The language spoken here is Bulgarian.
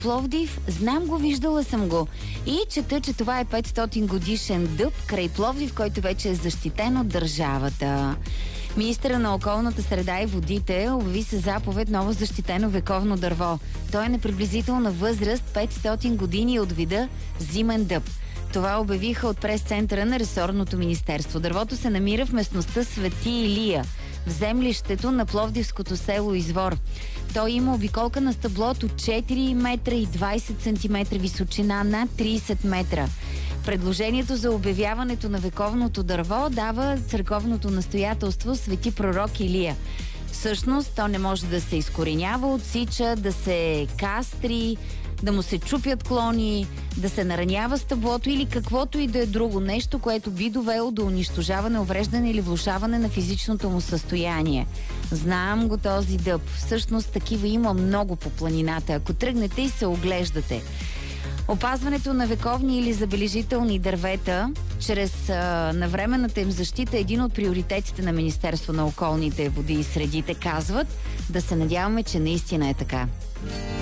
Пловдив, знам го, виждала съм го. И чета, че това е 500 годишен дъб край Пловдив, който вече е защитен от държавата. Министъра на околната среда и водите обяви със заповед ново защитено вековно дърво. То е на приблизителна възраст 500 години от вида зимен дъб. Това обявиха от прес-центъра на ресорното министерство. Дървото се намира в местността Свети Илия, в землището на пловдивското село Извор. Той има обиколка на стъблото 4 метра и 20 сантиметра височина, над 30 метра. Предложението за обявяването на вековното дърво дава църковното настоятелство Свети пророк Илия. Всъщност, то не може да се изкоренява, отсича, да се кастри, да му се чупят клони, да се наранява стъблото или каквото и да е друго нещо, което би довело до унищожаване, увреждане или влошаване на физичното му състояние. Знам го този дъб. Всъщност такива има много по планината. Ако тръгнете и се оглеждате. Опазването на вековни или забележителни дървета чрез навременната им защита е един от приоритетите на Министерство на околните води и средите, казват. Да се надяваме, че наистина е така.